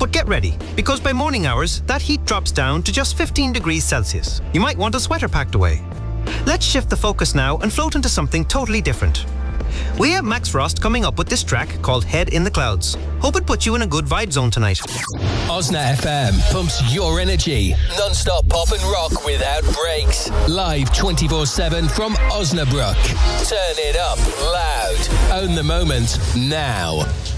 But get ready, because by morning hours, that heat drops down to just 15 degrees Celsius. You might want a sweater packed away. Let's shift the focus now and float into something totally different. We have Max Frost coming up with this track called Head in the Clouds. Hope it puts you in a good vibe zone tonight. Osna FM pumps your energy. Non-stop pop and rock without breaks. Live 24/7 from Osnabrück. Turn it up loud. Own the moment now.